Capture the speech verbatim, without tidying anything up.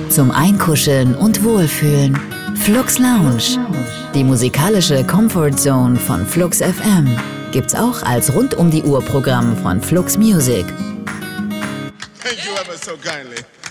Zum Einkuscheln und Wohlfühlen. Flux Lounge. Die musikalische Comfort Zone von Flux F M gibt's auch als rund-um-die-Uhr-Programm von Flux Music. Thank you ever so kindly.